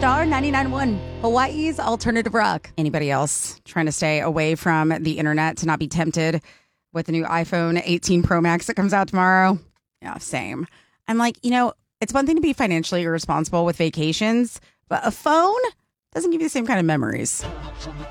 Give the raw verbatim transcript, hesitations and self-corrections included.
Star ninety-nine point one, Hawaii's alternative rock. Anybody else trying to stay away from the internet to not be tempted with the new iPhone eighteen Pro Max that comes out tomorrow? Yeah, same. I'm like, you know, it's one thing to be financially irresponsible with vacations, but a phone doesn't give you the same kind of memories.